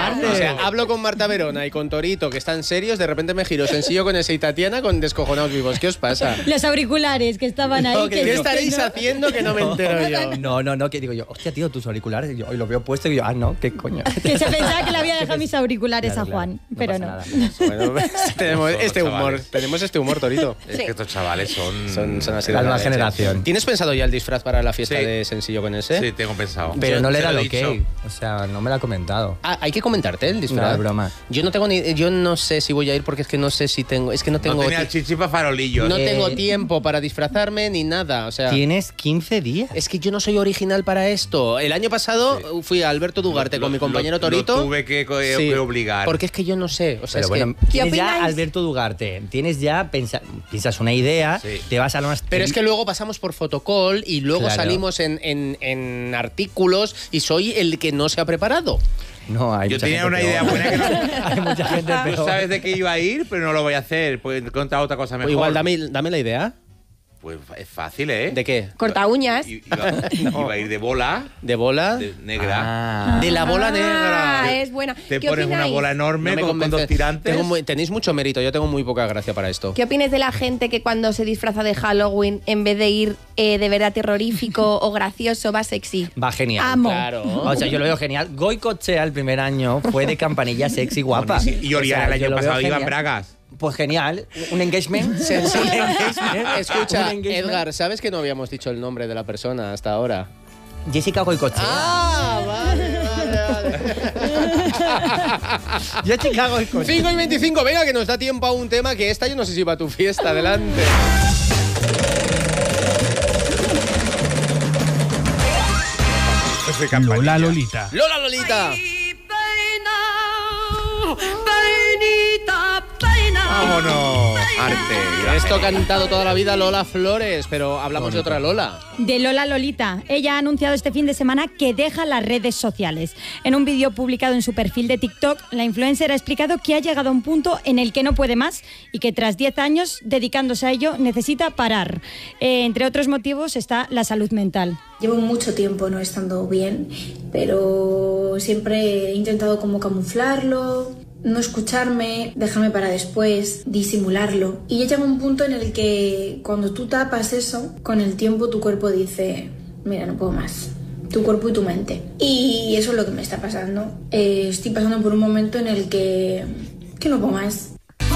aparte. O sea, hablo con Marta Verona y con Torito, que están serios, de repente me giro sencillo con ese y Tatiana con descojonados vivos. ¿Qué os pasa? Los auriculares que estaban ahí. ¿Qué estaréis haciendo que no me entero yo? No, que digo yo, hostia, tío, tus auriculares. Y yo lo veo puesto y digo, no, qué coño. Que se pensaba que le había dejado mis auriculares a Juan, pero no. Bueno, tenemos este humor, Torito. Es que estos chavales son así la de nueva leche. generación. ¿Tienes pensado ya el disfraz para la fiesta Sí. de Sencillo con ese? Sí, tengo pensado. Pero no le da lo lo ok. O sea, no me lo ha comentado. Ah, hay que comentarte el disfraz. No, es broma. Yo no sé si voy a ir porque es que no sé si tengo. Es que no tengo. No tenía chichipa farolillos. No tengo tiempo para disfrazarme ni nada. O sea. Tienes 15 días. Es que yo no soy original para esto. El año pasado fui a Alberto Dugarte con mi compañero Torito. Lo tuve que obligar. Porque es que yo no sé. O sea, Pero es bueno, que, tienes ya Alberto Dugarte, tienes ya piensas una idea, te vas a lo más... Pero es que luego pasamos por fotocall y luego Claro. salimos en artículos y soy el que no se ha preparado. No, hay Yo mucha tenía gente una peor. idea buena que no. Hay mucha gente Tú peor. sabes de qué iba a ir, pero no lo voy a hacer. Pues he contado otra cosa mejor. Pues igual dame la idea. Pues es fácil, ¿eh? ¿De qué? Corta uñas. Iba a ir de bola. ¿De bola? Negra. Ah. De la bola negra. Ah, es buena. Te ¿Qué pones una opináis? bola enorme No me con convence. dos tirantes. Tenéis mucho mérito, yo tengo muy poca gracia para esto. ¿Qué opinas de la gente que cuando se disfraza de Halloween, en vez de ir de verdad terrorífico o gracioso, va sexy? Va genial. Amo. Claro. O sea, yo lo veo genial. Goy Cochea el primer año fue de campanilla sexy guapa. Y Oriana el yo año lo veo pasado iba en genial. bragas. Pues genial. Un engagement. Sí. Un engagement. Escucha, Un engagement. Edgar, ¿sabes que no habíamos dicho el nombre de la persona hasta ahora? Jessica Goicochea. Ah, vale. Jessica Goicochea. 5:25, venga, que nos da tiempo a un tema que esta yo no sé si va a tu fiesta. Adelante. Lola Lolita. Lola Lolita. ¡Vámonos! Arte. Esto ha cantado toda la vida Lola Flores, pero hablamos de otra Lola. De Lola Lolita. Ella ha anunciado este fin de semana que deja las redes sociales. En un vídeo publicado en su perfil de TikTok, la influencer ha explicado que ha llegado a un punto en el que no puede más y que tras 10 años dedicándose a ello necesita parar. Entre otros motivos está la salud mental. Llevo mucho tiempo no estando bien, pero siempre he intentado como camuflarlo, no escucharme, dejarme para después, disimularlo. Y ya llega un punto en el que cuando tú tapas eso, con el tiempo tu cuerpo dice, mira, no puedo más. Tu cuerpo y tu mente. Y eso es lo que me está pasando. Estoy pasando por un momento en el que no puedo más.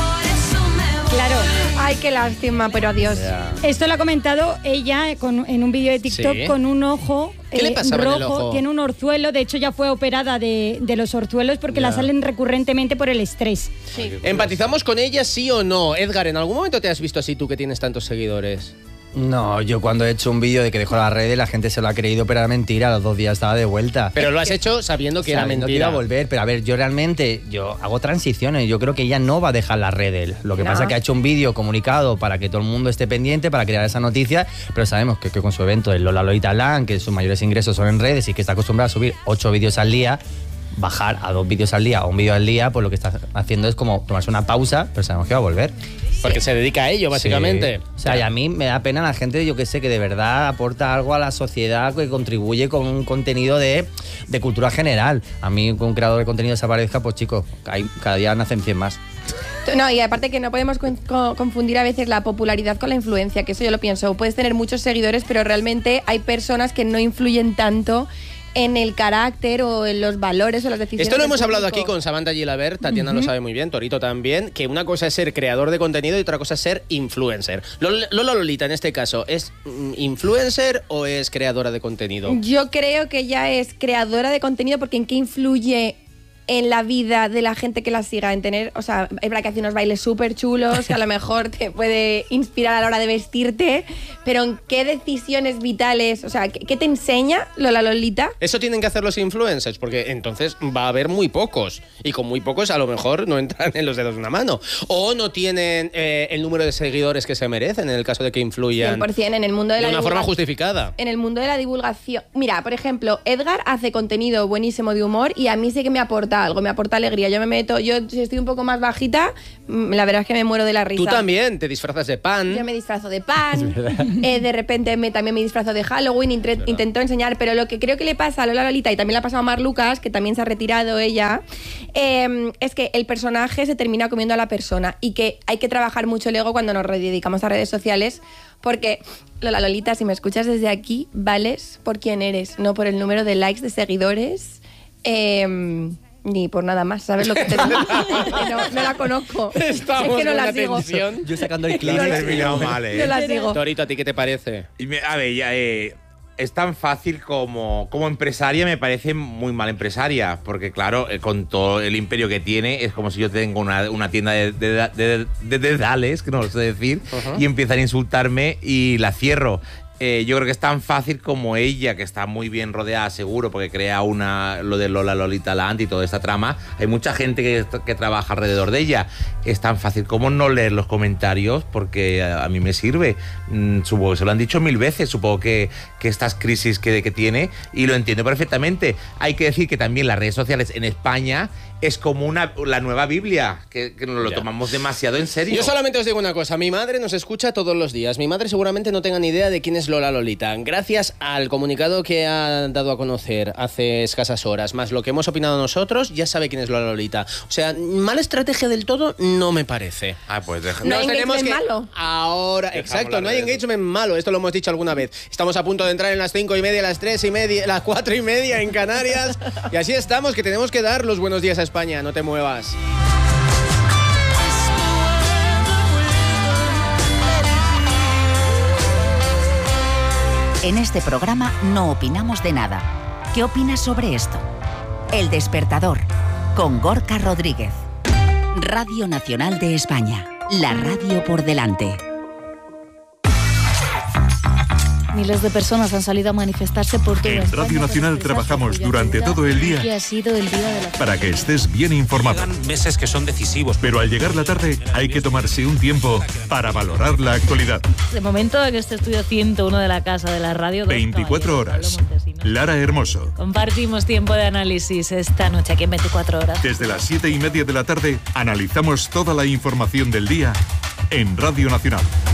Claro. Ay, qué lástima, pero adiós. Esto lo ha comentado ella en un vídeo de TikTok Sí. con un ojo ¿Qué le pasaba en el rojo. ojo? Tiene un orzuelo, de hecho ya fue operada de los orzuelos porque la salen recurrentemente por el estrés. Sí. ¿Empatizamos con ella, sí o no? Edgar, ¿en algún momento te has visto así tú que tienes tantos seguidores? No, yo cuando he hecho un vídeo de que dejó las redes, la gente se lo ha creído, pero era mentira. A los 2 días estaba de vuelta. Pero lo has hecho sabiendo que era Sabiendo que mentira. iba a volver, pero a ver, yo realmente hago transiciones, yo creo que ella no va a dejar las redes. Lo que pasa es que ha hecho un vídeo comunicado para que todo el mundo esté pendiente, para crear esa noticia, pero sabemos que con su evento el Lola Lolita Land, que sus mayores ingresos son en redes y que está acostumbrada a subir 8 vídeos al día, bajar a 2 vídeos al día o 1 vídeo al día, pues lo que está haciendo es como tomarse una pausa, pero sabemos que va a volver. Porque se dedica a ello, básicamente. Sí. O sea, y a mí me da pena la gente, yo que sé, que de verdad aporta algo a la sociedad, que contribuye con un contenido de cultura general. A mí, que un creador de contenido desaparezca, pues chicos, cada día nacen 100 más. No, y aparte que no podemos confundir a veces la popularidad con la influencia, que eso yo lo pienso. Puedes tener muchos seguidores, pero realmente hay personas que no influyen tanto en el carácter o en los valores o las decisiones. Esto lo del hemos hablado público. aquí con Samantha Gilabert, Tatiana lo sabe muy bien, Torito también, que una cosa es ser creador de contenido y otra cosa es ser influencer. Lola Lolita, en este caso, ¿es influencer o es creadora de contenido? Yo creo que ella es creadora de contenido porque ¿en qué influye en la vida de la gente que la siga? En tener, o sea, es verdad que hace unos bailes súper chulos, que a lo mejor te puede inspirar a la hora de vestirte, pero ¿en qué decisiones vitales, o sea, qué te enseña Lola Lolita? Eso tienen que hacer los influencers, porque entonces va a haber muy pocos. Y con muy pocos a lo mejor no entran en los dedos de una mano. O no tienen el número de seguidores que se merecen en el caso de que influyan 100% en el mundo de de la una forma divulgación. justificada. En el mundo de la divulgación. Mira, por ejemplo, Edgar hace contenido buenísimo de humor y a mí sí que me aporta da algo, me aporta alegría. Yo me meto, si estoy un poco más bajita, la verdad es que me muero de la risa. Tú también te disfrazas de pan. Yo me disfrazo de pan, de repente también me disfrazo de Halloween, intento enseñar, pero lo que creo que le pasa a Lola Lolita, y también le ha pasado a Mar Lucas, que también se ha retirado ella, es que el personaje se termina comiendo a la persona y que hay que trabajar mucho el ego cuando nos dedicamos a redes sociales, porque Lola Lolita, si me escuchas desde aquí, vales por quién eres, no por el número de likes, de seguidores, ni por nada más, ¿sabes lo que te digo? No la conozco. Estamos es que no en la una sigo. tensión. Yo sacando el No clip. has terminado mal, No la sigo. Torito, ¿a ti qué te parece? A ver, ya, es tan fácil como empresaria, me parece muy mal empresaria, porque claro, con todo el imperio que tiene, es como si yo tengo una tienda de dedales, que no lo sé decir, y empiezan a insultarme y la cierro. Yo creo que es tan fácil como ella, que está muy bien rodeada, seguro, porque crea lo de Lola Lolita Land y toda esta trama. Hay mucha gente que trabaja alrededor de ella. Es tan fácil como no leer los comentarios, porque a mí me sirve. Supongo que se lo han dicho 1000 veces, supongo que estas crisis que tiene, y lo entiendo perfectamente. Hay que decir que también las redes sociales en España es como la nueva Biblia, que nos lo tomamos demasiado en serio. Yo solamente os digo una cosa, mi madre nos escucha todos los días. Mi madre seguramente no tenga ni idea de quién es Lola Lolita. Gracias al comunicado que ha dado a conocer hace escasas horas, más lo que hemos opinado nosotros, ya sabe quién es Lola Lolita. O sea, mala estrategia del todo no me parece. Pues deja. No hay tenemos engagement malo. Ahora, exacto, no hay engagement malo. Esto lo hemos dicho alguna vez. Estamos a punto de entrar en las 5:30, las 3:30, las 4:30 en Canarias. Y así estamos, que tenemos que dar los buenos días a España. No te muevas. En este programa no opinamos de nada. ¿Qué opinas sobre esto? El Despertador, con Gorka Rodríguez. Radio Nacional de España, la radio por delante. Miles de personas han salido a manifestarse por todo En España Radio Nacional para trabajamos expresar su durante solidaridad todo el día y ha sido el día de la para que estés bien informado. Llegan meses que son decisivos. Pero al llegar la tarde hay que tomarse un tiempo para valorar la actualidad. De momento en este estudio 101 de la Casa de la Radio, 24 horas. Lara Hermoso. Compartimos tiempo de análisis esta noche aquí en 24 horas. Desde las 7:30 de la tarde analizamos toda la información del día en Radio Nacional.